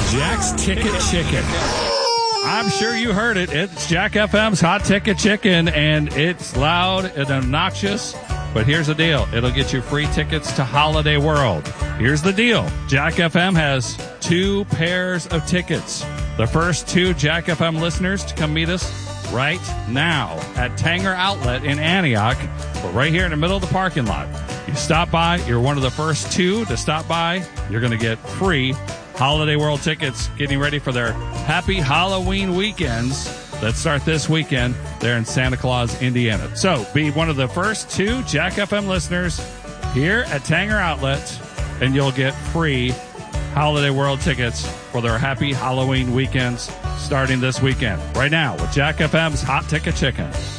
Jack's Ticket Chicken. I'm sure you heard it. It's Jack FM's Hot Ticket Chicken, and it's loud and obnoxious. But here's the deal. It'll get you free tickets to Holiday World. Here's the deal. Jack FM has 2 pairs of tickets. The first 2 Jack FM listeners to come meet us right now at Tanger Outlet in Antioch. We're right here in the middle of the parking lot. You stop by. You're one of the first 2 to stop by. You're going to get free Holiday World tickets, getting ready for their happy Halloween weekends that start this weekend there in Santa Claus, Indiana. So be one of the first 2 Jack FM listeners here at Tanger Outlet, and you'll get free Holiday World tickets for their happy Halloween weekends starting this weekend. Right now with Jack FM's Hot Ticket Chicken.